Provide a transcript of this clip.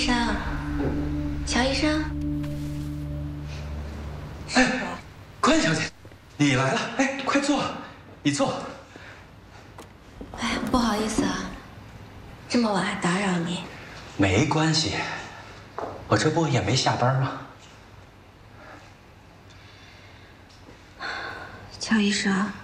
生，乔医生。 哎，关小姐，你来了，哎，快坐，你坐。 哎，不好意思啊，这么晚还打扰你。 没关系，我这不也没下班吗？ 乔医生。